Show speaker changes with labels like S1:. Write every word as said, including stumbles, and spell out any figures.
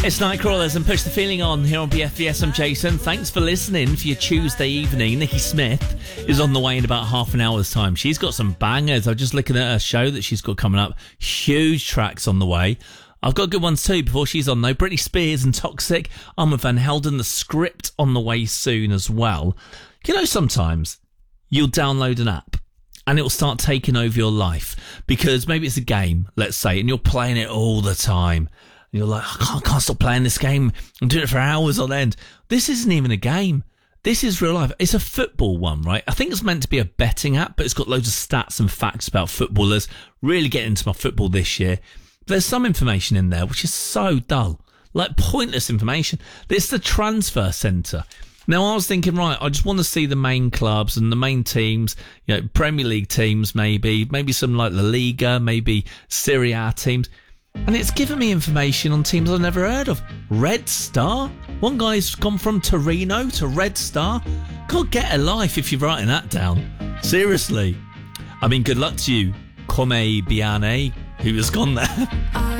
S1: It's Nightcrawlers and Push the Feeling on here on B F B S. I'm Jason. Thanks for listening for your Tuesday evening. Nikki Smith is on the way in about half an hour's time. She's got some bangers. I'm just looking at her show that she's got coming up. Huge tracks on the way. I've got good ones too before she's on though. Britney Spears and Toxic. Armand Van Helden, The Script on the way soon as well. You know, sometimes you'll download an app and it'll start taking over your life because maybe it's a game, let's say, and you're playing it all the time. And you're like, I can't, I can't stop playing this game. I'm doing it for hours on end. This isn't even a game. This is real life. It's a football one, right? I think it's meant to be a betting app, but it's got loads of stats and facts about footballers. Really getting into my football this year. There's some information in there which is so dull, like pointless information. It's the transfer centre. Now, I was thinking, right, I just want to see the main clubs and the main teams, you know, Premier League teams maybe, maybe some like La Liga, maybe Serie A teams. And it's given me information on teams I've never heard of. Red Star? One guy's gone from Torino to Red Star? God, get a life if you're writing that down. Seriously. I mean, good luck to you, Come Biane, who has gone there.